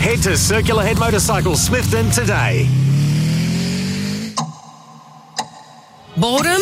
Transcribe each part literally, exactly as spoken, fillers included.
Head to Circular Head Motorcycles Smithton today. Boredom?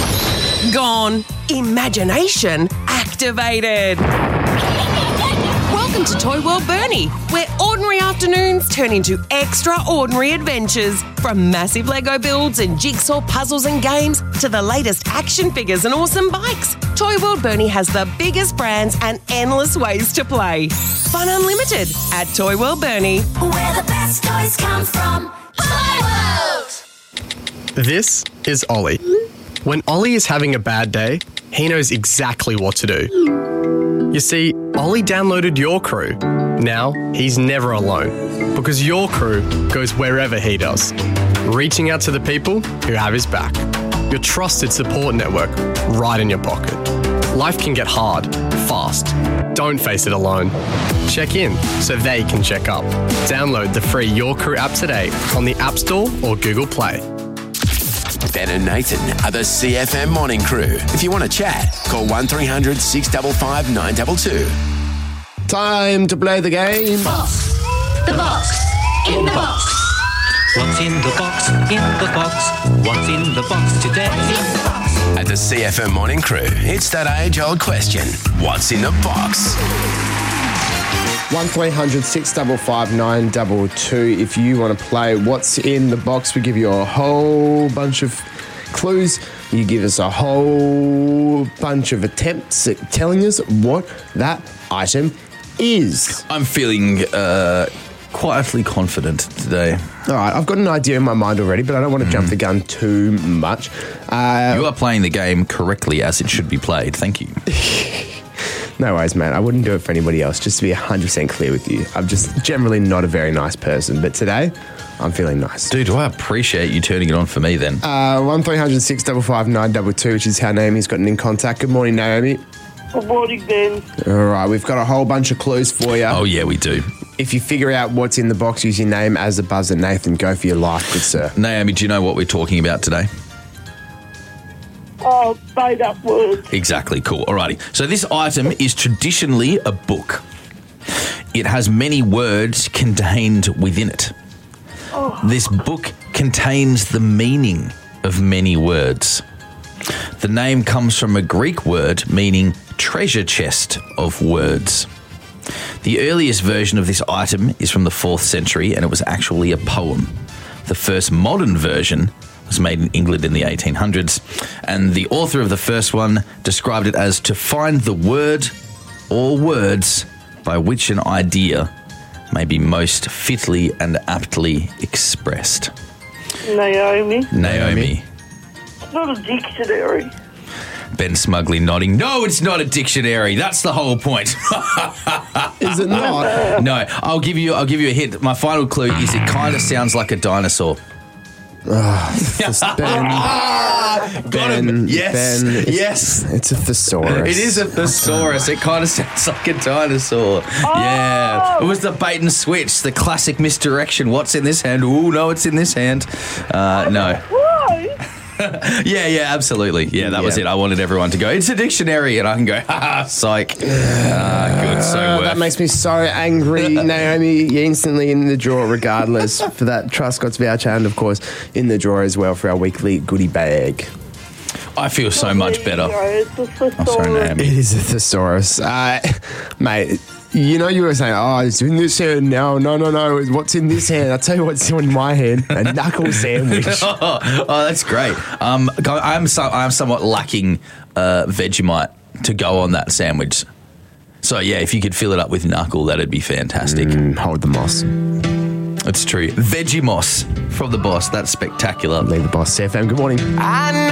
Gone. Imagination activated. Welcome to Toy World Bernie, where ordinary afternoons turn into extraordinary adventures. From massive Lego builds and jigsaw puzzles and games to the latest action figures and awesome bikes, Toy World Bernie has the biggest brands and endless ways to play. Fun unlimited at Toy World Bernie. Where the best toys come from. Toy World! This is Ollie. When Ollie is having a bad day, he knows exactly what to do. You see, Ollie downloaded Your Crew. Now, he's never alone because Your Crew goes wherever he does, reaching out to the people who have his back. Your trusted support network right in your pocket. Life can get hard, fast. Don't face it alone. Check in so they can check up. Download the free Your Crew app today on the App Store or Google Play. Ben and Nathan are the C F M Morning Crew. If you want to chat, call one three hundred six five five nine two two. Time to play the game. Box. The box. In the box. What's in the box? In the box. What's in the box today? At the C F M Morning Crew, it's that age-old question. What's in the box? one three hundred six five five nine two two. If you want to play What's in the Box, we give you a whole bunch of clues. You give us a whole bunch of attempts at telling us what that item is. I'm feeling uh, quietly confident today. All right, I've got an idea in my mind already, but I don't want to mm. jump the gun too much. Uh, you are playing the game correctly as it should be played. Thank you. No worries, man. I wouldn't do it for anybody else, just to be one hundred percent clear with you. I'm just generally not a very nice person, but today I'm feeling nice. Dude, I appreciate you turning it on for me then. Uh, one three hundred six five five nine two two, which is how Naomi's gotten in contact. Good morning, Naomi. Good morning, Ben. All right, we've got a whole bunch of clues for you. Oh, yeah, we do. If you figure out what's in the box, use your name as the buzzer. Nathan, go for your life, good sir. Naomi, do you know what we're talking about today? Oh, made up words. Exactly, cool. Alrighty. So this item is traditionally a book. It has many words contained within it. Oh. This book contains the meaning of many words. The name comes from a Greek word meaning treasure chest of words. The earliest version of this item is from the fourth century and it was actually a poem. The first modern version was made in England in the eighteen hundreds, and the author of the first one described it as to find the word or words by which an idea may be most fitly and aptly expressed. Naomi. Naomi. It's not a dictionary. Ben Smugly nodding. No, it's not a dictionary. That's the whole point. Is it not? No, I'll give you. I'll give you a hint. My final clue is it kind of sounds like a dinosaur. Oh, Ben. Got Ben, him. Yes. Ben, it's, yes. It's a thesaurus. It is a thesaurus. It kind of sounds like a dinosaur. Oh! Yeah. It was the bait and switch, the classic misdirection. What's in this hand? Ooh, no, it's in this hand. Uh, no. Why? yeah, yeah, absolutely. Yeah, that yeah. was it. I wanted everyone to go, it's a dictionary, and I can go, haha, psych. Ah, good, so uh, worth. That makes me so angry, Naomi. You're instantly in the draw regardless for that Truscott's voucher, and of course in the draw as well for our weekly goodie bag. I feel so much better. It's a thesaurus. I'm sorry, Naomi. It is a thesaurus. Uh, mate, you know you were saying, oh, it's in this hand now. No, no, no. What's in this hand? I'll tell you what's in my hand. A knuckle sandwich. oh, oh, that's great. Um, I'm, so, I'm somewhat lacking uh, Vegemite to go on that sandwich. So, yeah, if you could fill it up with knuckle, that'd be fantastic. Mm, hold the moss. It's true. Vegemos from the boss. That's spectacular. Leave the boss. C F M, good morning. I